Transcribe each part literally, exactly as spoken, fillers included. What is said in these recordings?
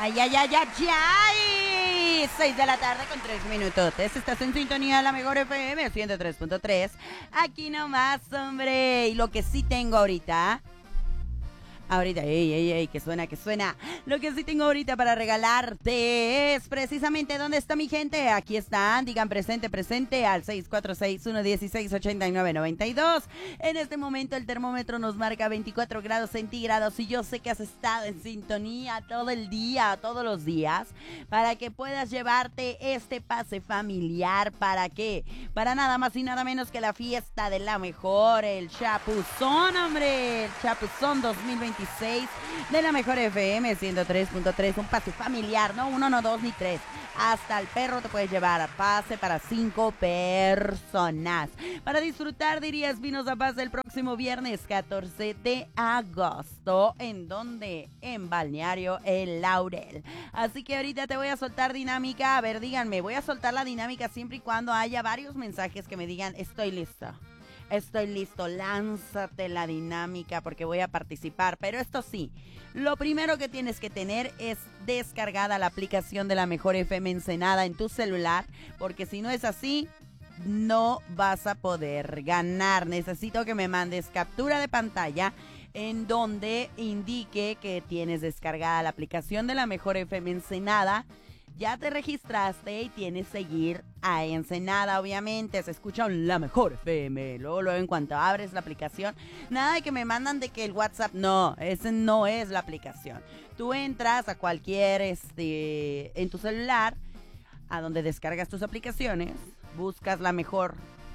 Ay, ay, ay, ay, ay. seis de la tarde con tres minutos. Estás en sintonía de la mejor F M ciento tres punto tres. Aquí nomás, hombre. Y lo que sí tengo ahorita... Ahorita, ey, ey, ey, que suena, que suena. Lo que sí tengo ahorita para regalarte es precisamente ¿dónde está mi gente? Aquí están, digan presente, presente al seis cuatro seis, uno uno seis, ocho nueve nueve dos. En este momento el termómetro nos marca veinticuatro grados centígrados y yo sé que has estado en sintonía todo el día, todos los días, para que puedas llevarte este pase familiar. ¿Para qué? Para nada más y nada menos que la fiesta de la mejor, el Chapuzón, hombre, el Chapuzón dos mil veintiséis de la mejor F M ciento tres punto tres, un pase familiar, no uno, no dos, ni tres, hasta el perro te puedes llevar a pase para cinco personas, para disfrutar de Días Vinos a Paz el próximo viernes catorce de agosto, ¿en dónde? En Balneario El Laurel. Así que ahorita te voy a soltar dinámica, a ver, díganme, voy a soltar la dinámica siempre y cuando haya varios mensajes que me digan, estoy lista. Estoy listo, lánzate la dinámica porque voy a participar. Pero esto sí, lo primero que tienes que tener es descargada la aplicación de la mejor F M Ensenada en tu celular, porque si no es así, no vas a poder ganar. Necesito que me mandes captura de pantalla en donde indique que tienes descargada la aplicación de la mejor F M Ensenada. Ya te registraste y tienes que seguir a Ensenada, obviamente, se escucha la mejor F M. Luego, luego, en cuanto abres la aplicación, nada de que me mandan de que el WhatsApp, no, ese no es la aplicación. Tú entras a cualquier, este, en tu celular, a donde descargas tus aplicaciones, buscas la mejor,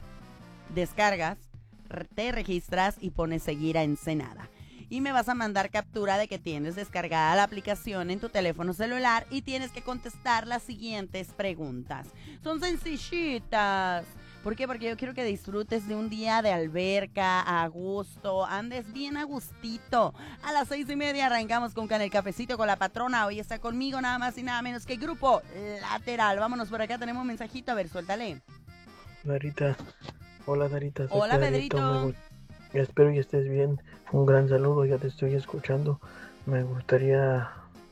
descargas, te registras y pones seguir a Ensenada. Y me vas a mandar captura de que tienes descargada la aplicación en tu teléfono celular y tienes que contestar las siguientes preguntas. Son sencillitas. ¿Por qué? Porque yo quiero que disfrutes de un día de alberca, a gusto, andes bien a gustito. A las seis y media arrancamos con Can el Cafecito con la patrona. Hoy está conmigo nada más y nada menos que Grupo Lateral. Vámonos por acá, tenemos un mensajito, a ver, suéltale. Darita, hola Darita. Hola Pedrito. Pedrito. Espero que estés bien. Un gran saludo, ya te estoy escuchando. Me gustaría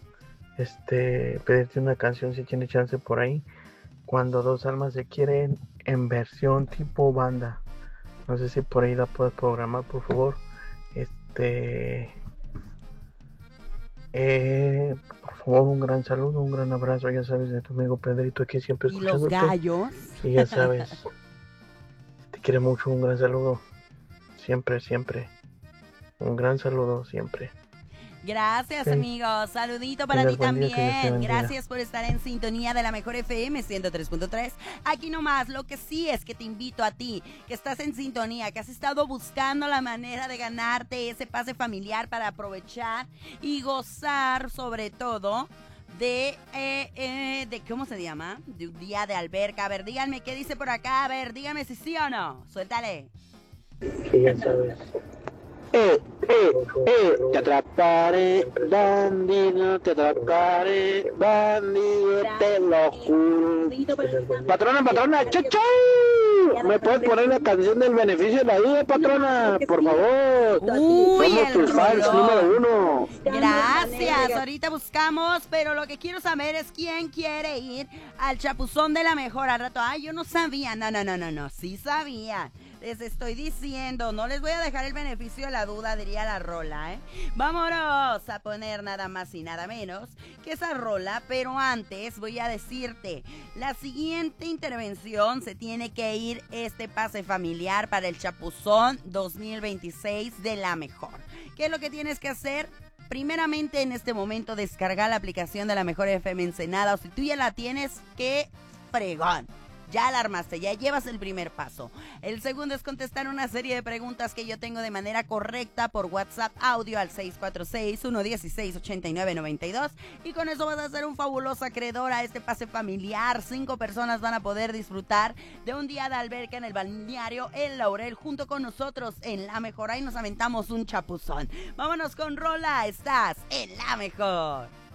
este pedirte una canción si tiene chance por ahí. Cuando dos almas se quieren, en versión tipo banda. No sé si por ahí la puedes programar, por favor. Este eh, por favor, un gran saludo, un gran abrazo, ya sabes, de tu amigo Pedrito, aquí siempre escuchándote. ¿Y los gallos? Y ya sabes, te quiere mucho, un gran saludo. Siempre, siempre. Un gran saludo siempre. Gracias, sí, amigos. Saludito para ti también. Gracias por estar en sintonía de la mejor F M ciento tres punto tres. Aquí nomás, lo que sí es que te invito a ti, que estás en sintonía, que has estado buscando la manera de ganarte ese pase familiar para aprovechar y gozar, sobre todo, de, eh, eh, de ¿cómo se llama? De un día de alberca. A ver, díganme qué dice por acá. A ver, díganme si sí o no. Suéltale. Que ya sabes. Eh, eh, eh, te atraparé, bandido, te atraparé, bandido, te lo juro. Patrona, patrona, chau, chau. ¿Me puedes poner la canción del beneficio de la duda, patrona? Por favor. Uy, somos tus fans número uno. Gracias, ahorita buscamos, pero lo que quiero saber es quién quiere ir al Chapuzón de la mejor al rato. Ay, yo no sabía, no, no, no, no, no, sí sabía. Les estoy diciendo, no les voy a dejar el beneficio de la duda, diría la rola, ¿eh? Vámonos a poner nada más y nada menos que esa rola, pero antes voy a decirte, la siguiente intervención se tiene que ir este pase familiar para el Chapuzón dos mil veintiséis de la mejor. ¿Qué es lo que tienes que hacer? Primeramente, en este momento, descargar la aplicación de la mejor F M Ensenada, o si tú ya la tienes, ¡qué fregón! Ya la armaste, ya llevas el primer paso. El segundo es contestar una serie de preguntas que yo tengo de manera correcta por WhatsApp audio al seis cuatro seis, uno uno seis, ocho nueve nueve dos. Y con eso vas a ser un fabuloso acreedor a este pase familiar. Cinco personas van a poder disfrutar de un día de alberca en el balneario El Laurel junto con nosotros en La Mejor. Ahí nos aventamos un chapuzón. Vámonos con rola, estás en La Mejor.